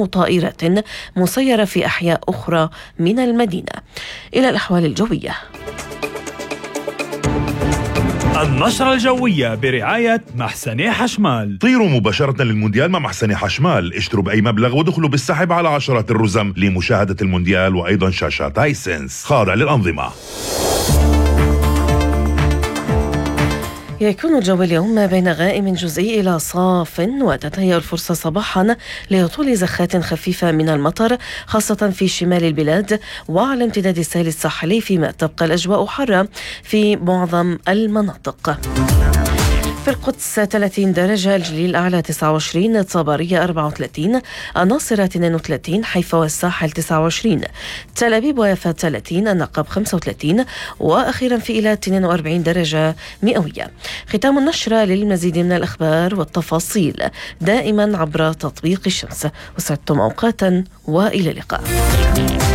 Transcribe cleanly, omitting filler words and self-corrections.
أو طائرات مسيرة في أحياء أخرى من المدينة. إلى الأحوال الجوية. النشرة الجوية برعاية محسن حشمال. طيروا مباشرة للمونديال مع محسن حشمال، اشتروا بأي مبلغ ودخلوا بالسحب على عشرات الرزم لمشاهدة المونديال وأيضا شاشات هايسنس خاضع للأنظمة. يكون الجو اليوم بين غائم جزئي إلى صاف، وتتهيأ الفرصة صباحا لهطول زخات خفيفة من المطر خاصة في شمال البلاد وعلى امتداد الساحل الساحلي، فيما تبقى الأجواء حارة في معظم المناطق. في القدس 30 درجة، الجليل الأعلى 29، طبرية 34، الناصرة 32، حيفا والساحل 29، تل أبيب ويافا 30، النقب 35، وأخيرا في إيلات 42 درجة مئوية. ختام النشرة. للمزيد من الأخبار والتفاصيل دائما عبر تطبيق الشمس. وسعدتم أوقاتا وإلى اللقاء.